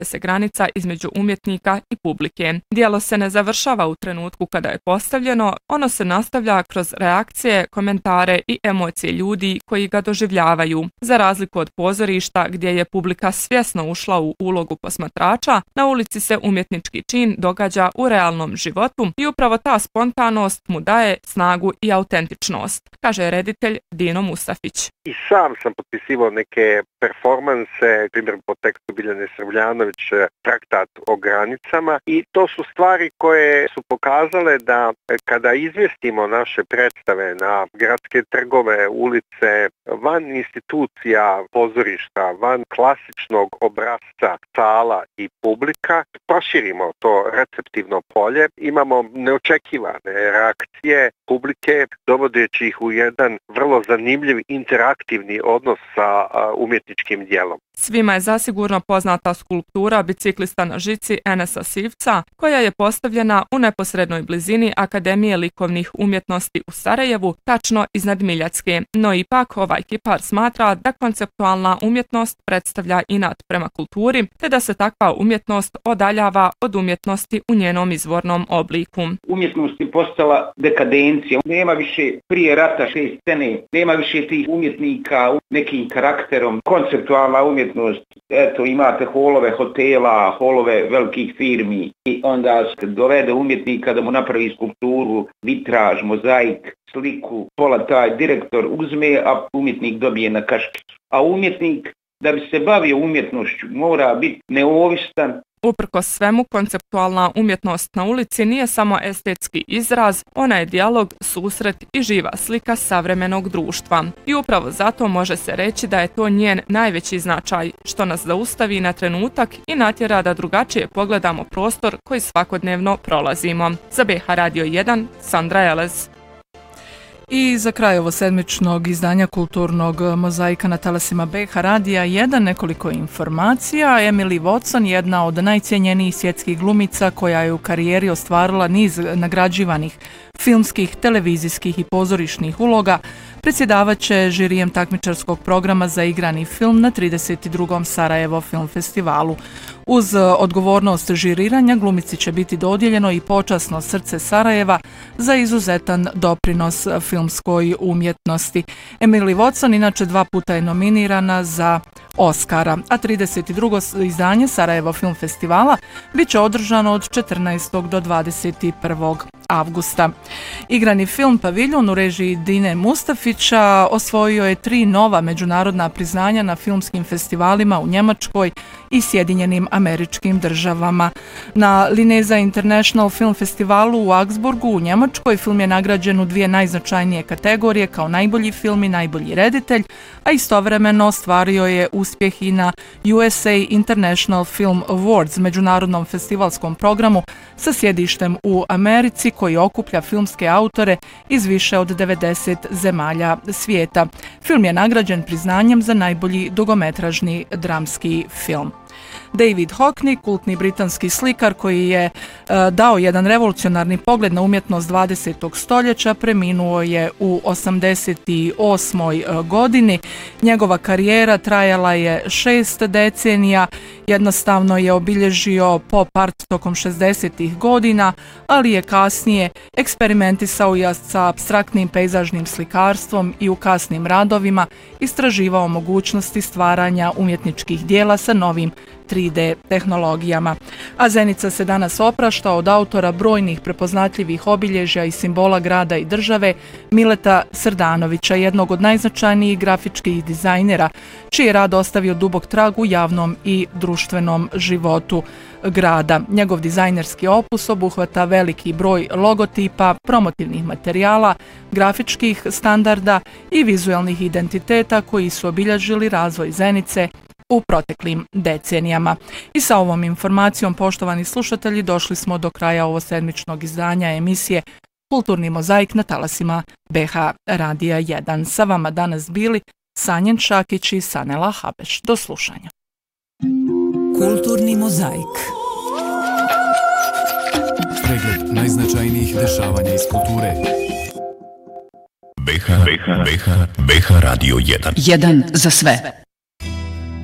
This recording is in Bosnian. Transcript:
se granica između umjetnika i publike. Djelo se ne završava u trenutku kada je postavljeno, ono se nastavlja kroz reakcije, komentare i emocije ljudi koji ga doživljavaju. Za razliku od pozorišta gdje je publika svjesno ušla u ulogu posmatrača, na ulici se umjetnički čin događa u realnom životu i upravo ta spontanost mu daje snagu i autentičnost, kaže reditelj Dino Mustafić. I sam sam potpisivao neke performanse, primjer po tekstu Biljane Srbljanović, traktat o granicama, i to su stvari koje su pokazale da kada izvjestimo naše predstave na gradske trgove, ulice, van institucija pozorišta, van klasičnog obrasca sala i publika, proširimo to receptivno polje, imamo neočekivane reakcije publike, dovodeći ih u jedan vrlo zanimljiv interaktivni odnos sa umjetničkim djelom. Svima je zasigurno poznata skulptura Biciklista na žici Enesa Sivca, koja je postavljena u neposrednoj blizini Akademije likovnih umjetnosti u Sarajevu, tačno iznad Miljacke. No ipak ovaj kipar smatra da konceptualna umjetnost predstavlja inat prema kulturi, te da se takva umjetnost odaljava od umjetnosti u njenom izvornom obliku. Umjetnost je postala dekadencija. Nema više prije rata 6 scene, nema više tih umjetnika nekim karakterom. Konceptualna umjetnost, eto, imate holove hotela, holove velikih firmi, i onda se dovede umjetnika da mu napravi skulpturu, vitraž, mozaik, sliku, pola taj direktor uzme, a umjetnik dobije na kaškicu. A umjetnik, da bi se bavio umjetnošću, mora biti neovisan. Uprkos svemu, konceptualna umjetnost na ulici nije samo estetski izraz, ona je dijalog, susret i živa slika savremenog društva. I upravo zato može se reći da je to njen najveći značaj, što nas zaustavi na trenutak i natjera da drugačije pogledamo prostor koji svakodnevno prolazimo. Za BH Radio 1, Sandra Elez. I za kraj ovo sedmičnog izdanja kulturnog mozaika na talasima BH Radija 1 nekoliko informacija. Emily Watson, jedna od najcijenjenijih svjetskih glumica koja je u karijeri ostvarila niz nagrađivanih filmskih, televizijskih i pozorišnih uloga, predsjedavat će žirijem takmičarskog programa za igrani film na 32. Sarajevo film festivalu. Uz odgovornost žiriranja glumici će biti dodijeljeno i počasno srce Sarajeva za izuzetan doprinos filmskoj umjetnosti. Emily Watson inače 2 puta je nominirana za Oscara, a 32. izdanje Sarajevo film festivala bit će održano od 14. do 21. avgusta. Igrani film Paviljon u režiji Dine Mustafića osvojio je 3 nova međunarodna priznanja na filmskim festivalima u Njemačkoj i Sjedinjenim Američkim Državama. Na Lineza International Film Festivalu u Augsburgu u Njemačkoj film je nagrađen u 2 najznačajnije kategorije kao najbolji film i najbolji reditelj, a istovremeno ostvario je uspjeh i na USA International Film Awards, međunarodnom festivalskom programu sa sjedištem u Americi koji okuplja filmske autore iz više od 90 zemalja svijeta. Film je nagrađen priznanjem za najbolji dugometražni dramski film. David Hockney, kultni britanski slikar koji je dao jedan revolucionarni pogled na umjetnost 20. stoljeća, preminuo je u 88. godini. Njegova karijera trajala je 6 decenija, jednostavno je obilježio pop art tokom 60. godina, ali je kasnije eksperimentisao sa apstraktnim pejzažnim slikarstvom i u kasnim radovima istraživao mogućnosti stvaranja umjetničkih dijela sa novim 3D tehnologijama. A Zenica se danas oprašta od autora brojnih prepoznatljivih obilježja i simbola grada i države, Mileta Srdanovića, jednog od najznačajnijih grafičkih dizajnera, čiji je rad ostavio dubok trag u javnom i društvenom životu grada. Njegov dizajnerski opus obuhvata veliki broj logotipa, promotivnih materijala, grafičkih standarda i vizualnih identiteta koji su obilježili razvoj Zenice u proteklim decenijama. I sa ovom informacijom, poštovani slušatelji, došli smo do kraja ovo sedmičnog izdanja emisije Kulturni mozaik na talasima BH Radija 1. Sa vama danas bili Sanjen Šakić i Sanela Habeš. Do slušanja. Kulturni mozaik. Pregled najznačajnijih dešavanja iz kulture. BH Radio 1. 1 za sve.